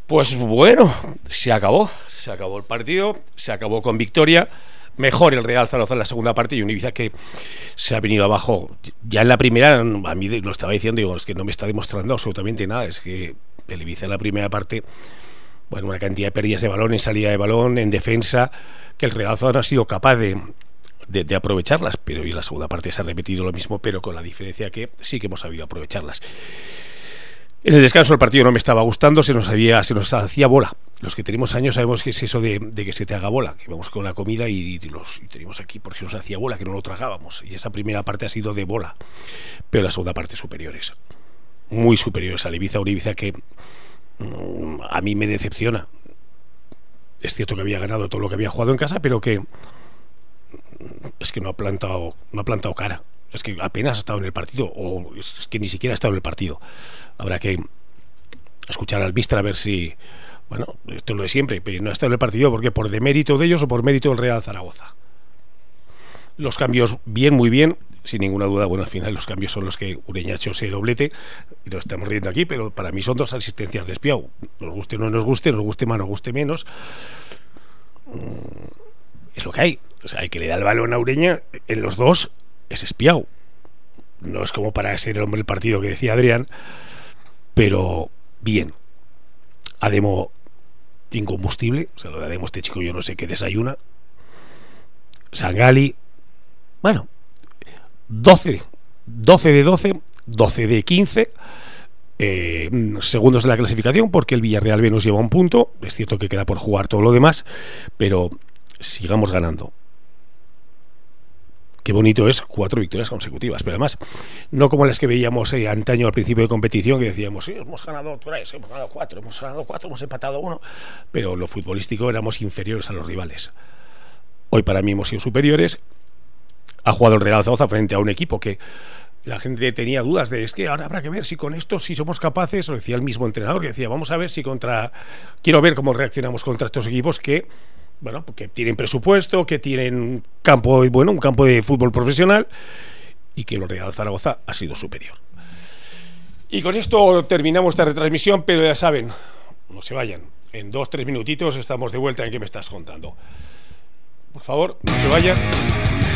Pues bueno, se acabó el partido, se acabó con victoria. Mejor el Real Zaragoza en la segunda parte y un Ibiza que se ha venido abajo. Ya en la primera, a mí lo estaba diciendo, digo, es que no me está demostrando absolutamente nada. Es que el Ibiza en la primera parte, bueno, una cantidad de pérdidas de balón, en salida de balón, en defensa, que el Real Zaragoza no ha sido capaz de aprovecharlas, pero en la segunda parte se ha repetido lo mismo, pero con la diferencia que sí que hemos sabido aprovecharlas. En el descanso el partido no me estaba gustando, se nos hacía bola. Los que tenemos años sabemos que es eso de que se te haga bola, que vamos con la comida y tenemos aquí porque se nos hacía bola, que no lo tragábamos. Y esa primera parte ha sido de bola, pero la segunda parte superiores, muy superiores al Ibiza, un Ibiza que a mí me decepciona. Es cierto que había ganado todo lo que había jugado en casa, pero que es que no ha plantado cara. Es que apenas ha estado en el partido, o es que ni siquiera ha estado en el partido. Habrá que escuchar al míster a ver si, bueno, esto es lo de siempre, pero no ha estado en el partido porque por demérito de ellos o por mérito del Real Zaragoza. Los cambios bien, muy bien, sin ninguna duda. Bueno, al final los cambios son los que Ureña ha hecho ese doblete, y lo estamos riendo aquí, pero para mí son dos asistencias de Espiau. Nos guste o no nos guste más, nos guste menos, es lo que hay. O sea, el que le da el balón a Ureña en los dos es Espiau. No es como para ser el hombre del partido que decía Adrián, pero bien. Ademo incombustible, o sea, lo de Ademo, este chico yo no sé qué desayuna. Sangali, bueno, 12 de 12, 12 de 15, segundos de la clasificación, porque el Villarreal B nos lleva un punto. Es cierto que queda por jugar todo lo demás, pero sigamos ganando. Qué bonito es 4 victorias consecutivas, pero además no como las que veíamos antaño al principio de competición, que decíamos, sí, hemos ganado 3, hemos ganado 4, hemos empatado 1, pero en lo futbolístico éramos inferiores a los rivales. Hoy para mí hemos sido superiores. Ha jugado el Real Zaragoza frente a un equipo que la gente tenía dudas de, es que ahora habrá que ver si con esto, si somos capaces, lo decía el mismo entrenador, que decía, vamos a ver si quiero ver cómo reaccionamos contra estos equipos que, bueno, que tienen presupuesto, que tienen un campo de fútbol profesional, y que el Real Zaragoza ha sido superior. Y con esto terminamos esta retransmisión, pero ya saben, no se vayan. En 2-3 minutitos estamos de vuelta en ¿Qué me estás contando? Por favor, no se vayan.